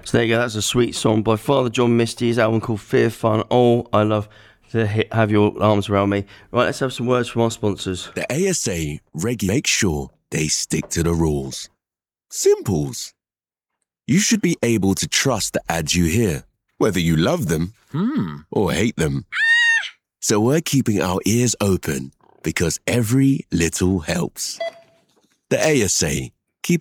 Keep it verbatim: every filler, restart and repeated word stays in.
So there you go. That's a sweet song by Father John Misty. His album called Fear Fun. Oh, I love to hit, have your arms around me. Right, let's have some words from our sponsors. The A S A regularly makes sure they stick to the rules. Simples. You should be able to trust the ads you hear, whether you love them Hmm. or hate them. So we're keeping our ears open because every little helps. The A S A,